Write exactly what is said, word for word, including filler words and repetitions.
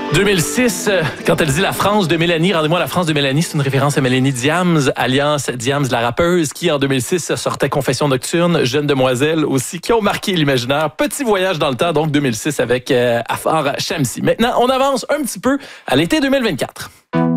deux mille six, quand elle dit la France de Mélanie, rendez-moi la France de Mélanie, c'est une référence à Mélanie Diams, alliance Diams la rappeuse, qui en deux mille six sortait Confession nocturne, Jeune demoiselle aussi, qui ont marqué l'imaginaire. Petit voyage dans le temps, donc deux mille six avec euh, Afar Shamsi. Maintenant, on avance un petit peu à l'été deux mille vingt-quatre.